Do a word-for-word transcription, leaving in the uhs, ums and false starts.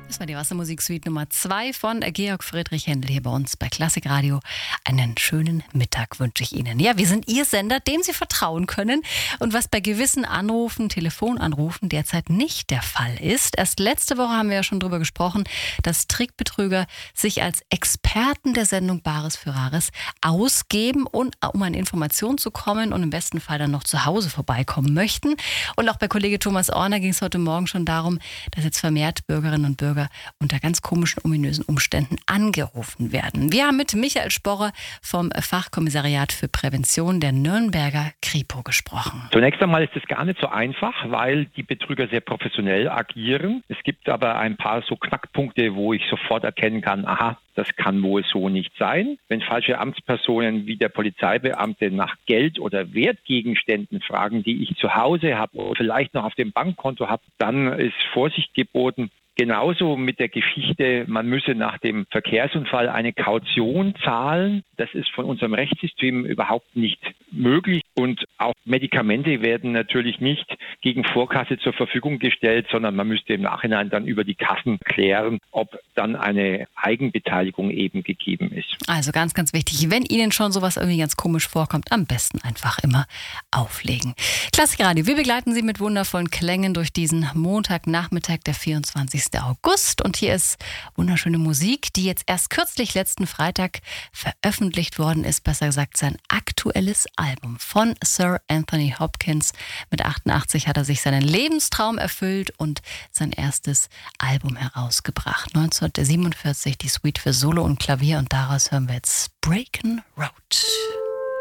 Das war die Wassermusiksuite Nummer zwei von Georg Friedrich Händel hier bei uns bei Klassik Radio. Einen schönen Mittag wünsche ich Ihnen. Ja, wir sind Ihr Sender, dem Sie vertrauen können. Und was bei gewissen Anrufen, Telefonanrufen derzeit nicht der Fall ist. Erst letzte Woche haben wir ja schon darüber gesprochen, dass Trickbetrüger sich als Experten der Sendung Bares für Rares ausgeben und um an Informationen zu kommen und im besten Fall dann noch zu Hause vorbeikommen möchten. Und auch bei Kollege Thomas Orner ging es heute Morgen schon darum, dass jetzt vermehrt Bürgerinnen und Bürger unter ganz komischen, ominösen Umständen angerufen werden. Wir haben mit Michael Sporre vom Fachkommissariat für Prävention der Nürnberger Kripo gesprochen. Zunächst einmal ist es gar nicht so einfach, weil die Betrüger sehr professionell agieren. Es gibt aber ein paar so Knackpunkte, wo ich sofort erkennen kann, aha, das kann wohl so nicht sein. Wenn falsche Amtspersonen wie der Polizeibeamte nach Geld oder Wertgegenständen fragen, die ich zu Hause habe oder vielleicht noch auf dem Bankkonto habe, dann ist Vorsicht geboten. Genauso mit der Geschichte, man müsse nach dem Verkehrsunfall eine Kaution zahlen. Das ist von unserem Rechtssystem überhaupt nicht möglich. Und auch Medikamente werden natürlich nicht gegen Vorkasse zur Verfügung gestellt, sondern man müsste im Nachhinein dann über die Kassen klären, ob dann eine Eigenbeteiligung eben gegeben ist. Also ganz, ganz wichtig, wenn Ihnen schon sowas irgendwie ganz komisch vorkommt, am besten einfach immer auflegen. Klassik Radio, wir begleiten Sie mit wundervollen Klängen durch diesen Montagnachmittag, der vierundzwanzigsten August. Und hier ist wunderschöne Musik, die jetzt erst kürzlich letzten Freitag veröffentlicht worden ist, besser gesagt sein aktuelles Album von Sir Anthony Hopkins. Mit achtundachtzig hat er sich seinen Lebenstraum erfüllt und sein erstes Album herausgebracht. neunzehnhundertsiebenundvierzig die Suite für Solo und Klavier und daraus hören wir jetzt Breakin' Road.